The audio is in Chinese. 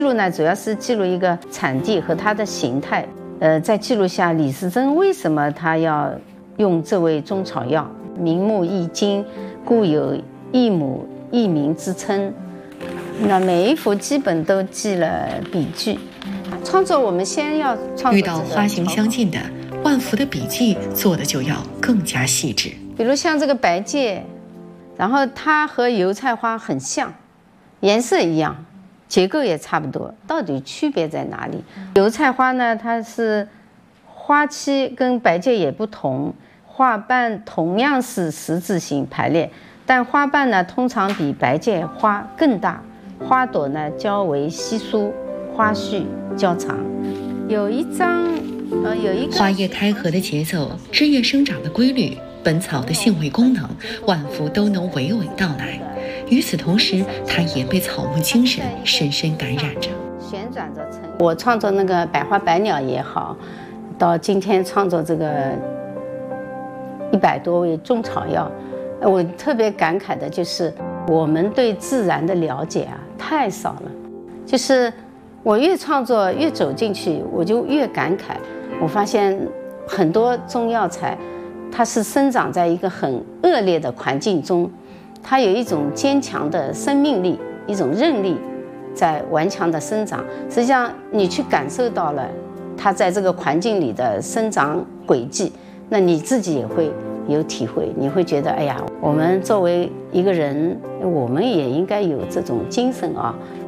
录呢，主要是记录一个产地和它的形态。再记录下李时珍为什么他要用这味中草药，名目易经，故有一母一名之称。那每一幅基本都记了笔句。创作我们先要创作遇到花型相近的，万福的笔记做的就要更加细致。 比如像这个白芥，然后它和油菜花很像，颜色一样。结构也差不多，到底区别在哪里？油菜花呢，它是花期跟白芥也不同，花瓣同样是十字形排列，但花瓣呢通常比白芥花更大，花朵呢较为稀疏，花序较长。有一个花叶开合的节奏，枝叶生长的规律，本草的性味功能，万福都能娓娓道来。与此同时，他也被草木精神深深感染着。 旋转着成我创作那个百花百鸟也好，到今天创作这个100多味中草药，我特别感慨的就是我们对自然的了解太少了。就是我越创作越走进去，我就越感慨。我发现很多中药材，它是生长在一个很恶劣的环境中。它有一种坚强的生命力，一种韧力，在顽强的生长。实际上，你去感受到了它在这个环境里的生长轨迹，那你自己也会有体会。你会觉得，哎呀，我们作为一个人，我们也应该有这种精神啊。